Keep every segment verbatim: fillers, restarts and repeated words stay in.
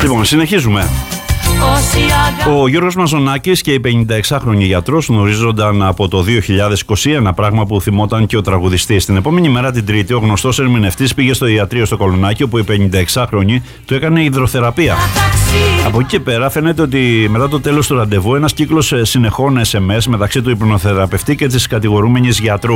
Λοιπόν, συνεχίζουμε. Ο Γιώργος Μαζονάκης και η πενηνταεξάχρονη γιατρός γνωρίζονταν από το δύο χιλιάδες είκοσι, ένα πράγμα που θυμόταν και ο τραγουδιστής. Την επόμενη μέρα, την Τρίτη, ο γνωστός ερμηνευτής πήγε στο ιατρείο στο Κολονάκι, όπου η πενηνταεξάχρονη του έκανε υδροθεραπεία. Από εκεί και πέρα φαίνεται ότι μετά το τέλος του ραντεβού, ένας κύκλος συνεχών ες εμ ες μεταξύ του υπνοθεραπευτή και της κατηγορούμενης γιατρού.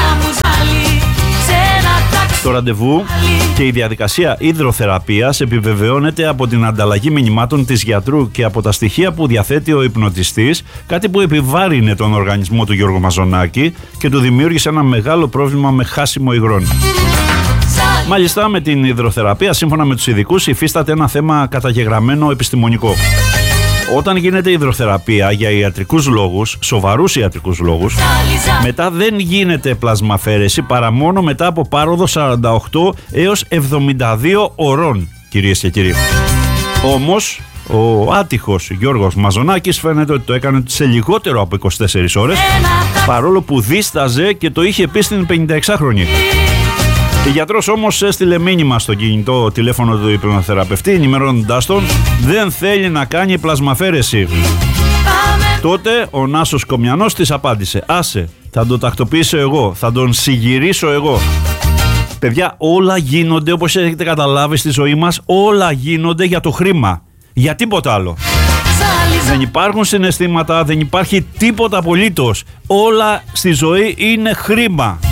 Το ραντεβού και η διαδικασία υδροθεραπείας επιβεβαιώνεται από την ανταλλαγή μηνυμάτων της γιατρού και από τα στοιχεία που διαθέτει ο υπνοτιστής, κάτι που επιβάρυνε τον οργανισμό του Γιώργου Μαζονάκη και του δημιούργησε ένα μεγάλο πρόβλημα με χάσιμο υγρών. Μάλιστα, με την υδροθεραπεία, σύμφωνα με τους ειδικούς, υφίσταται ένα θέμα καταγεγραμμένο επιστημονικό. Όταν γίνεται υδροθεραπεία για ιατρικούς λόγους, σοβαρούς ιατρικούς λόγους, μετά δεν γίνεται πλασμαφαίρεση παρά μόνο μετά από πάροδο σαράντα οκτώ έως εβδομήντα δύο ωρών, κυρίες και κύριοι. Όμως, ο άτυχος Γιώργος Μαζονάκης φαίνεται ότι το έκανε σε λιγότερο από είκοσι τέσσερις ώρες, παρόλο που δίσταζε και το είχε πει στην πενηνταεξάχρονη. Η γιατρός όμως έστειλε μήνυμα στο κινητό τηλέφωνο του υπνοθεραπευτή, ενημερώνοντάς τον δεν θέλει να κάνει πλασμαφέρεση. Τότε ο Νάσος Κομιανός της απάντησε: άσε, θα τον τακτοποιήσω εγώ, θα τον συγυρίσω εγώ. Παιδιά, όλα γίνονται, όπως έχετε καταλάβει στη ζωή μας, όλα γίνονται για το χρήμα. Για τίποτα άλλο. Δεν υπάρχουν συναισθήματα, δεν υπάρχει τίποτα απολύτως. Όλα στη ζωή είναι χρήμα.